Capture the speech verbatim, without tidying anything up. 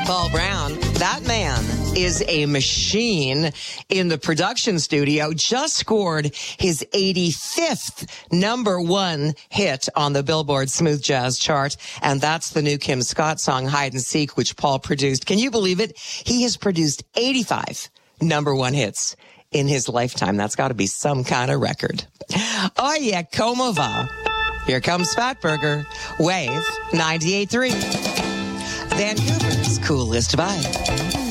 Paul Brown, that man is a machine in the production studio. Just scored his eighty-fifth number one hit on the Billboard Smooth Jazz chart. And that's the new Kim Scott song, Hide and Seek, which Paul produced. Can you believe it? He has produced eighty-five number one hits in his lifetime. That's got to be some kind of record. Oh, yeah, como va? Here comes Fatburger, Wave ninety-eight point three. Vancouver's coolest vibe.